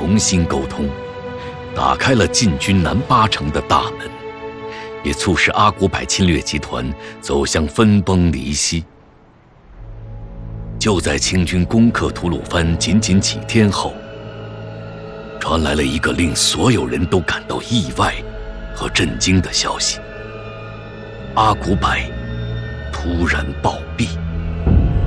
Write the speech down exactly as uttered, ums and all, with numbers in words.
重新沟通，打开了进军南八城的大门，也促使阿古柏侵略集团走向分崩离析。就在清军攻克吐鲁番仅仅几天后，传来了一个令所有人都感到意外和震惊的消息：阿古柏突然暴毙。